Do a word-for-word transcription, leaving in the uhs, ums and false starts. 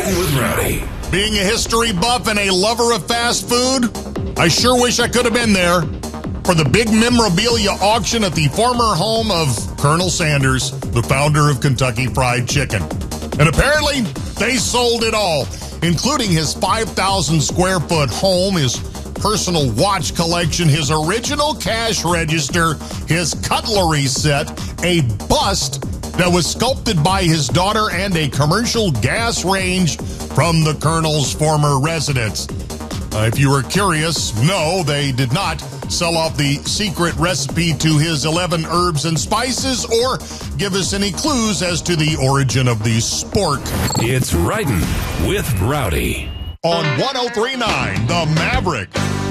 Riding with Rowdy. Being a history buff and a lover of fast food, I sure wish I could have been there for the big memorabilia auction at the former home of Colonel Sanders, the founder of Kentucky Fried Chicken. And apparently, they sold it all, including his five thousand square foot home, his personal watch collection, his original cash register, his cutlery set, a bust that was sculpted by his daughter, and a commercial gas range from the Colonel's former residence. Uh, if you were curious, no, they did not sell off the secret recipe to his eleven herbs and spices or give us any clues as to the origin of the spork. It's Riding with Rowdy. On one oh three point nine, The Maverick.